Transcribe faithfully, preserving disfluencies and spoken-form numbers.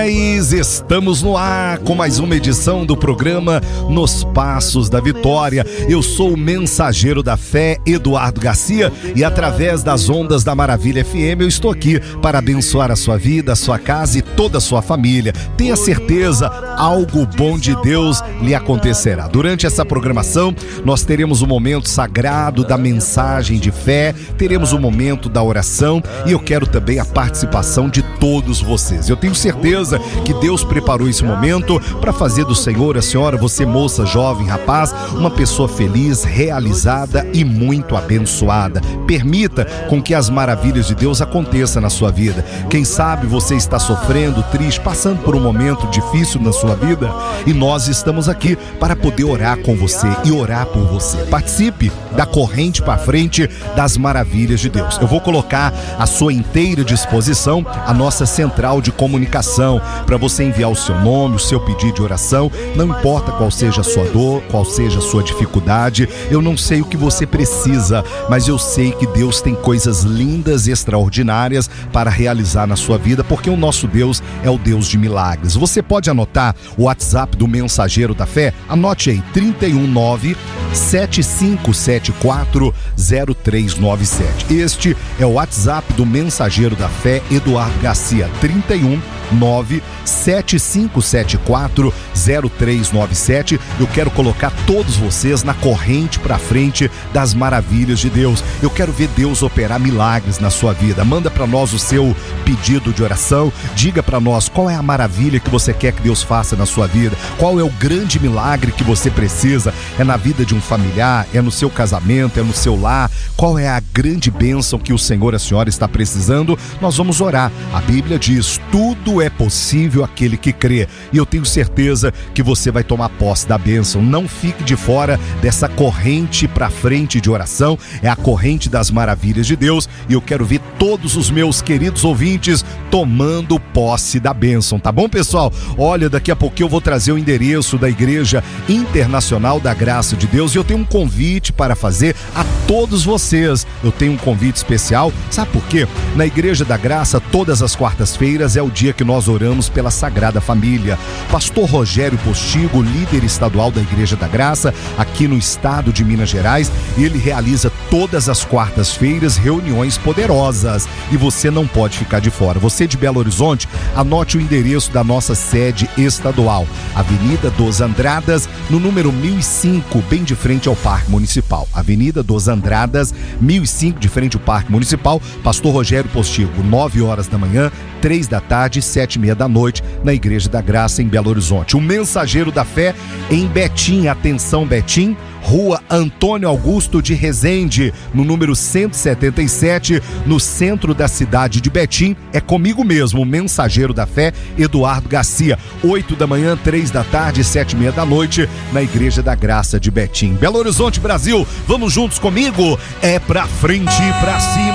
Estamos no ar com mais uma edição do programa Nos Passos da Vitória. Eu sou o mensageiro da fé, Eduardo Garcia, e através das ondas da Maravilha F M eu estou aqui para abençoar a sua vida, a sua casa e toda a sua família. Tenha certeza, algo bom de Deus lhe acontecerá. Durante essa programação nós teremos um momento sagrado da mensagem de fé, teremos um momento da oração e eu quero também a participação de todos vocês. Eu tenho certeza que Deus preparou esse momento para fazer do Senhor, a senhora, você moça, jovem, rapaz, uma pessoa feliz, realizada e muito abençoada. Permita com que as maravilhas de Deus aconteçam na sua vida. Quem sabe você está sofrendo, triste, passando por um momento difícil na sua vida e nós estamos aqui para poder orar com você e orar por você. Participe da corrente para frente das maravilhas de Deus. Eu vou colocar à sua inteira disposição a nossa central de comunicação para você enviar o seu nome, o seu pedido de oração, não importa qual seja a sua dor, qual seja a sua dificuldade. Eu não sei o que você precisa, mas eu sei que Deus tem coisas lindas e extraordinárias para realizar na sua vida, porque o nosso Deus é o Deus de milagres. Você pode anotar o WhatsApp do Mensageiro da Fé? Anote aí, trinta e um nove, sete cinco sete quatro, zero três nove sete. Este é o WhatsApp do Mensageiro da Fé, Eduardo Garcia, trinta e um nove, sete cinco sete quatro, zero três nove sete. Eu quero colocar todos vocês na corrente para frente das maravilhas de Deus. Eu quero ver Deus operar milagres na sua vida. Manda para nós o seu pedido de oração. Diga para nós qual é a maravilha que você quer que Deus faça na sua vida. Qual é o grande milagre que você precisa? É na vida de um familiar? É no seu casamento? É no seu lar? Qual é a grande bênção que o Senhor, a senhora está precisando? Nós vamos orar. A Bíblia diz: tudo é possível aquele que crê, e eu tenho certeza que você vai tomar posse da bênção. Não fique de fora dessa corrente para frente de oração, é a corrente das maravilhas de Deus, e eu quero ver todos os meus queridos ouvintes tomando posse da bênção, tá bom, pessoal? Olha, daqui a pouquinho eu vou trazer o endereço da Igreja Internacional da Graça de Deus, e eu tenho um convite para fazer a todos vocês. Eu tenho um convite especial, sabe por quê? Na Igreja da Graça, todas as quartas-feiras é o dia que nós oramos pela Sagrada Família. Pastor Rogério Postigo, líder estadual da Igreja da Graça, aqui no estado de Minas Gerais, ele realiza todas as quartas-feiras reuniões poderosas e você não pode ficar de fora. Você de Belo Horizonte, anote o endereço da nossa sede estadual, Avenida dos Andradas, no número mil e cinco, bem de frente ao Parque Municipal. Avenida dos Andradas, mil e cinco, de frente ao Parque Municipal. Pastor Rogério Postigo, nove horas da manhã, três da tarde, sete e meia da noite, na Igreja da Graça, em Belo Horizonte. O Mensageiro da Fé em Betim, atenção Betim, Rua Antônio Augusto de Rezende, no número cento e setenta e sete, no centro da cidade de Betim. É comigo mesmo, o Mensageiro da Fé, Eduardo Garcia, oito da manhã, três da tarde, sete e meia da noite, na Igreja da Graça de Betim. Belo Horizonte, Brasil, vamos juntos comigo? É pra frente e pra cima.